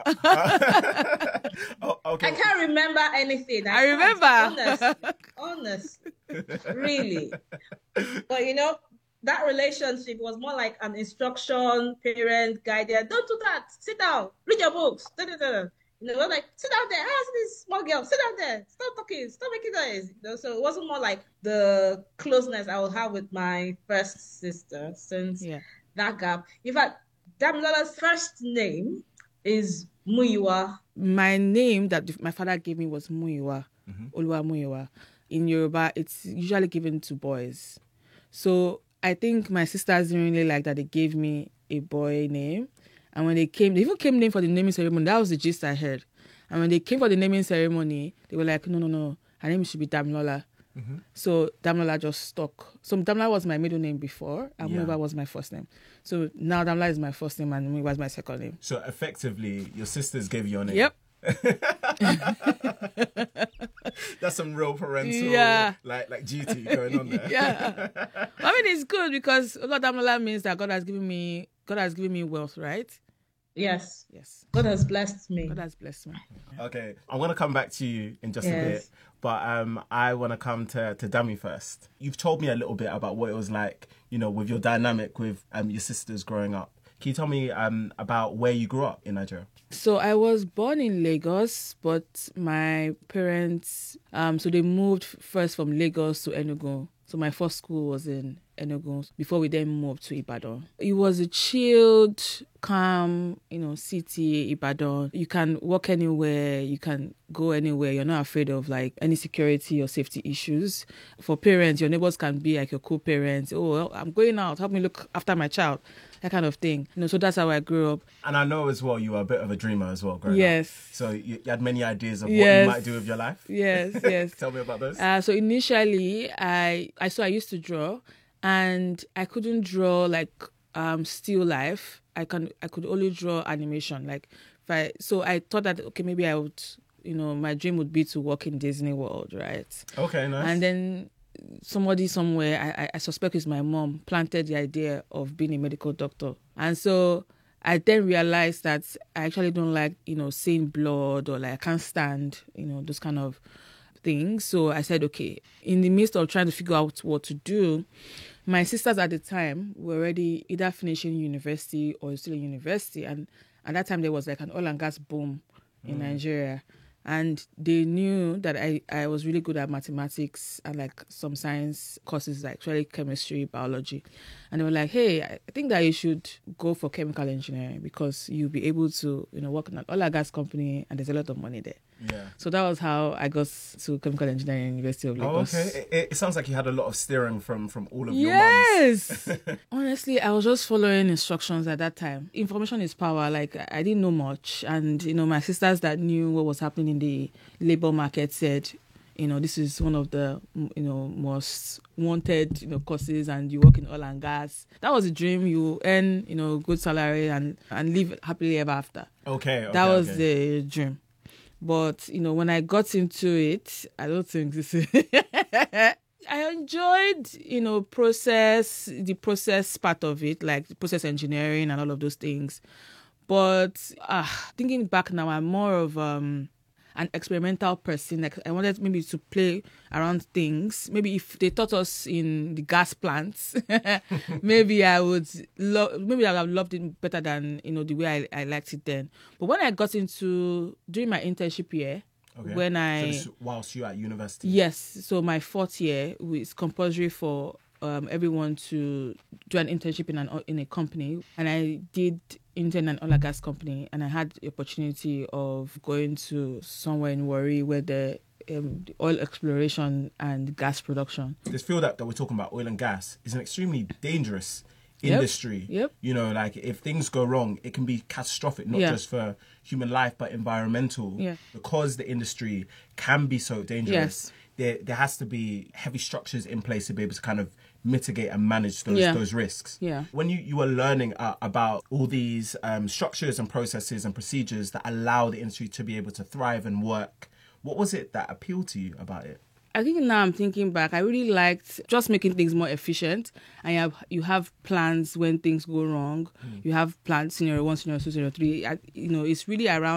Oh, okay. I can't remember anything. I remember. Honest, really. But that relationship was more like an instruction, parent, guidance. Don't do that. Sit down. Read your books. Da, da, da. We're like, sit down there. How's this small girl? Sit down there. Stop talking. Stop making noise. So it wasn't more like the closeness I would have with my first sister since that gap. In fact, Damilola's first name is Muyiwa. My name that my father gave me was Muyiwa, Oluwa Muyiwa. In Yoruba, it's usually given to boys. So I think my sisters didn't really like that they gave me a boy name. And when they even came in for the naming ceremony. That was the gist I heard. And when they came for the naming ceremony, they were like, no, her name should be Damilola. So Damilola just stuck. So Damilola was my middle name before, and Muyiwa was my first name. So now Damilola is my first name, and Muyiwa is my second name. So effectively, your sisters gave you your name. Yep. That's some real parental like duty going on there. Yeah. I mean, it's good because Damilola means that God has given me wealth, right? Yes. God has blessed me. Okay, I want to come back to you in just a bit, but I want to come to Dami first. You've told me a little bit about what it was like, with your dynamic with your sisters growing up. Can you tell me about where you grew up in Nigeria? So I was born in Lagos, but my parents, so they moved first from Lagos to Enugu. So my first school was in Enugu before we then moved to Ibadan. It was a chilled, calm, city, Ibadan. You can walk anywhere, you can go anywhere. You're not afraid of like any security or safety issues. For parents, your neighbors can be like your co-parents. Oh, well, I'm going out, help me look after my child. That kind of thing. So that's how I grew up. And I know as well you were a bit of a dreamer as well growing up. So you had many ideas of what you might do with your life. Yes. Tell me about those. So initially, I used to draw, and I couldn't draw like still life. I could only draw animation. So I thought that maybe I would, my dream would be to work in Disney World, right? Okay, nice. And then somebody somewhere, I suspect it's my mom, planted the idea of being a medical doctor. And so I then realized that I actually don't like, seeing blood, or like I can't stand, those kind of things. So I said, okay, in the midst of trying to figure out what to do, my sisters at the time were already either finishing university or still in university. And at that time, there was like an oil and gas boom in Nigeria. And they knew that I was really good at mathematics and like some science courses, like actually chemistry, biology. And they were like, hey, I think that you should go for chemical engineering because you'll be able to, work in an oil and gas company and there's a lot of money there. Yeah. So that was how I got to chemical engineering at University of Lagos. Oh, okay. It sounds like you had a lot of steering from all of your mums. Yes. Honestly, I was just following instructions at that time. Information is power. Like, I didn't know much. And, my sisters that knew what was happening in the labor market said, this is one of the, most wanted, courses, and you work in oil and gas. That was a dream. You earn, good salary and live happily ever after. Okay. That was the dream. But, when I got into it, I don't think this is... I enjoyed, the process part of it, like the process engineering and all of those things. But thinking back now, I'm more of an experimental person. Like I wanted maybe to play around things. Maybe if they taught us in the gas plants, maybe I would have loved it better than the way I liked it then. But when I got into doing my internship year, when whilst you were at university, yes. So my fourth year was compulsory for everyone to do an internship in a company, and I did intern in an oil and gas company, and I had the opportunity of going to somewhere in Warri where the oil exploration and gas production. This field that we're talking about, oil and gas, is an extremely dangerous industry. Yep. Like if things go wrong, it can be catastrophic, not just for human life, but environmental. Yeah. Because the industry can be so dangerous, there has to be heavy structures in place to be able to kind of mitigate and manage those risks. Yeah. When you were learning about all these structures and processes and procedures that allow the industry to be able to thrive and work, what was it that appealed to you about it? I think now I'm thinking back, I really liked just making things more efficient. And you have plans when things go wrong. You have plans, scenario 1, scenario 2, scenario 3. It's really around